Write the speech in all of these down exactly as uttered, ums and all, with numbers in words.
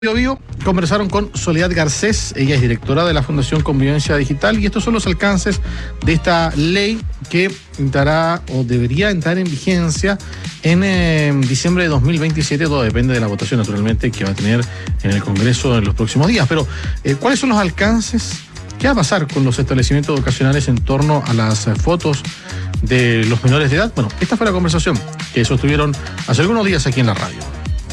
Bio Bio conversaron con Soledad Garcés, ella es directora de la Fundación Convivencia Digital, y estos son los alcances de esta ley que entrará o debería entrar en vigencia en eh, diciembre de dos mil veintisiete. Todo depende de la votación, naturalmente, que va a tener en el Congreso en los próximos días. Pero, eh, ¿cuáles son los alcances? ¿Qué va a pasar con los establecimientos educacionales en torno a las eh, fotos de los menores de edad? Bueno, esta fue la conversación que sostuvieron hace algunos días aquí en la radio.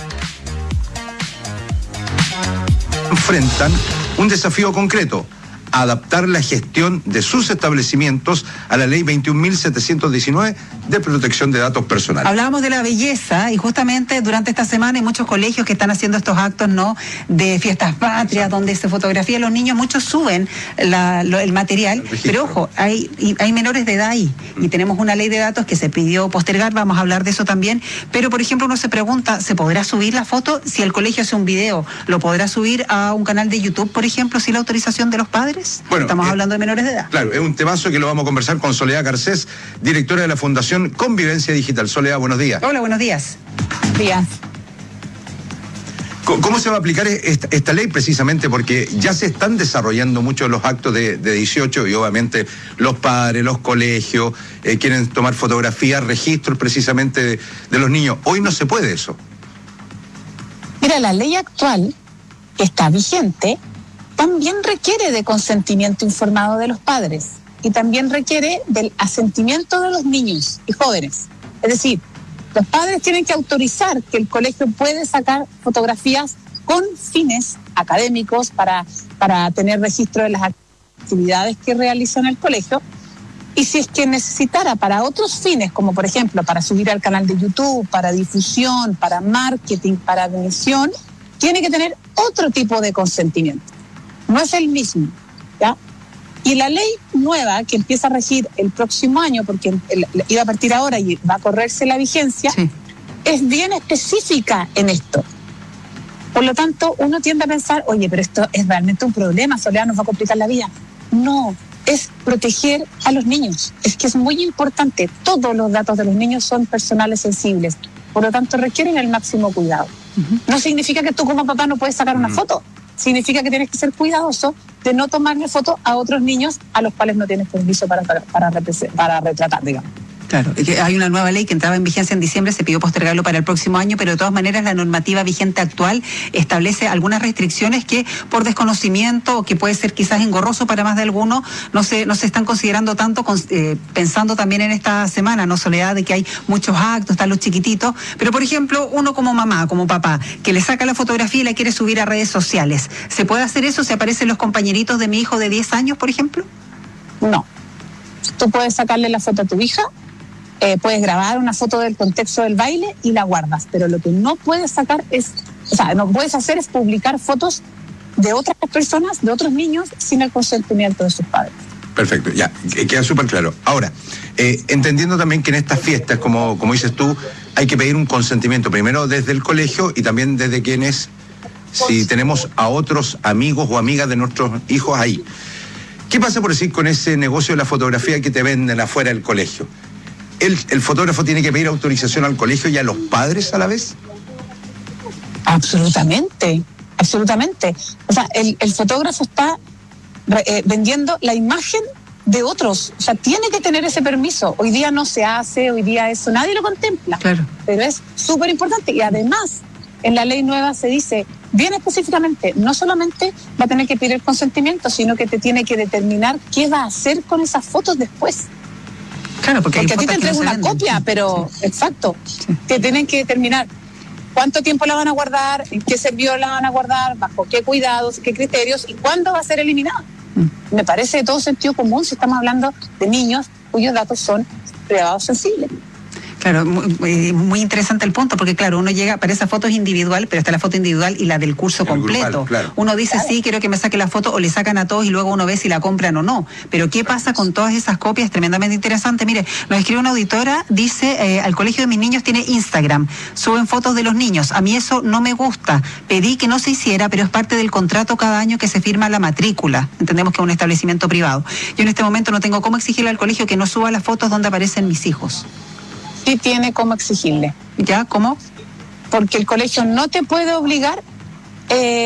Enfrentan un desafío concreto: adaptar la gestión de sus establecimientos a la ley veintiún mil setecientos diecinueve de protección de datos personales. Hablábamos de la belleza y justamente durante esta semana hay muchos colegios que están haciendo estos actos, ¿no?, de fiestas patrias. Exacto. Donde se fotografía a los niños, muchos suben la, lo, el material, el pero ojo, hay, hay menores de edad ahí mm. y tenemos una ley de datos que se pidió postergar, vamos a hablar de eso también, pero por ejemplo uno se pregunta, ¿se podrá subir la foto? Si el colegio hace un video, ¿lo podrá subir a un canal de YouTube, por ejemplo, sin la autorización de los padres? Bueno, estamos eh, hablando de menores de edad. Claro, es un temazo que lo vamos a conversar con Soledad Garcés, directora de la Fundación Convivencia Digital. Soledad, buenos días. Hola, buenos días. Días. ¿Cómo se va a aplicar esta, esta ley precisamente? Porque ya se están desarrollando muchos los actos de, de dieciocho y obviamente los padres, los colegios, eh, quieren tomar fotografías, registros precisamente de, de los niños. Hoy no se puede eso. Mira, la ley actual que está vigente también requiere de consentimiento informado de los padres y también requiere del asentimiento de los niños y jóvenes. Es decir, los padres tienen que autorizar que el colegio puede sacar fotografías con fines académicos para, para tener registro de las actividades que realiza en el colegio. Y si es que necesitara para otros fines, como por ejemplo para subir al canal de YouTube, para difusión, para marketing, para admisión, tiene que tener otro tipo de consentimiento. No es el mismo, ¿ya? Y la ley nueva que empieza a regir el próximo año, porque el, iba a partir ahora y va a correrse la vigencia, sí, es bien específica en esto. Por lo tanto, uno tiende a pensar, oye, pero esto es realmente un problema, Soledad, nos va a complicar la vida. No, es proteger a los niños. Es que es muy importante. Todos los datos de los niños son personales sensibles. Por lo tanto, requieren el máximo cuidado. Uh-huh. No significa que tú como papá no puedes sacar una uh-huh. foto. Significa que tienes que ser cuidadoso de no tomarle fotos a otros niños a los cuales no tienes permiso para, para, para, para retratar, digamos. Claro, hay una nueva ley que entraba en vigencia en diciembre, se pidió postergarlo para el próximo año, pero de todas maneras la normativa vigente actual establece algunas restricciones que por desconocimiento o que puede ser quizás engorroso para más de alguno, no se, no se están considerando tanto, eh, pensando también en esta semana, ¿no, Soledad?, de que hay muchos actos, están los chiquititos, pero por ejemplo, uno como mamá, como papá, que le saca la fotografía y la quiere subir a redes sociales, ¿se puede hacer eso si aparecen los compañeritos de mi hijo de diez años, por ejemplo? No. Tú puedes sacarle la foto a tu hija, Eh, puedes grabar una foto del contexto del baile y la guardas, pero lo que no puedes sacar es, o sea, no puedes hacer es publicar fotos de otras personas, de otros niños, sin el consentimiento de sus padres. Perfecto, ya, queda súper claro. Ahora, eh, entendiendo también que en estas fiestas, como, como dices tú, hay que pedir un consentimiento, primero desde el colegio y también desde quienes, si tenemos a otros amigos o amigas de nuestros hijos ahí. ¿Qué pasa, por decir, con ese negocio de la fotografía que te venden afuera del colegio? ¿El, el fotógrafo tiene que pedir autorización al colegio y a los padres a la vez? Absolutamente, absolutamente. O sea, el, el fotógrafo está eh, vendiendo la imagen de otros. O sea, tiene que tener ese permiso. Hoy día no se hace, hoy día eso nadie lo contempla. Claro. Pero es súper importante. Y además, en la ley nueva se dice bien específicamente, no solamente va a tener que pedir el consentimiento, sino que te tiene que determinar qué va a hacer con esas fotos después. Claro, porque, porque a ti te entrega una copia, pero sí. Exacto, sí. Te tienen que determinar cuánto tiempo la van a guardar, en qué servidor la van a guardar, bajo qué cuidados, qué criterios y cuándo va a ser eliminada. Mm. Me parece de todo sentido común si estamos hablando de niños cuyos datos son privados sensibles. Claro, muy, muy interesante el punto, porque claro, uno llega, para esa foto es individual, pero está la foto individual y la del curso el completo. Grupal, claro. Uno dice, claro, sí, quiero que me saque la foto, o le sacan a todos y luego uno ve si la compran o no. Pero ¿qué pasa con todas esas copias? Tremendamente interesante. Mire, nos escribe una auditora, dice, eh, al colegio de mis niños tiene Instagram, suben fotos de los niños. A mí eso no me gusta. Pedí que no se hiciera, pero es parte del contrato cada año que se firma la matrícula. Entendemos que es un establecimiento privado. Yo en este momento no tengo cómo exigirle al colegio que no suba las fotos donde aparecen mis hijos. Sí tiene cómo exigirle. ¿Ya? ¿Cómo? Porque el colegio no te puede obligar Eh,